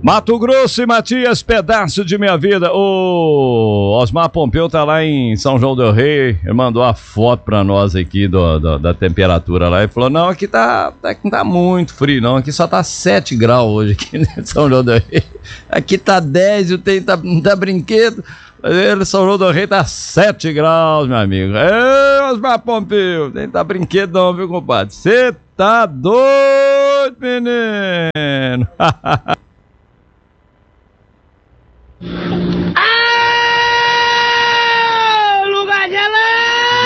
Mato Grosso e Matias, pedaço de minha vida. O Osmar Pompeu tá lá em São João del Rei. Ele mandou a foto pra nós aqui da temperatura lá. Ele falou: não, aqui não tá muito frio, não. Aqui só tá 7 graus hoje aqui em São João del Rei. Aqui tá 10 e não tá brinquedo. São João del Rei tá 7 graus, meu amigo. Ei, Osmar Pompeu, nem tá brinquedo não, viu, compadre? Você tá doido, menino?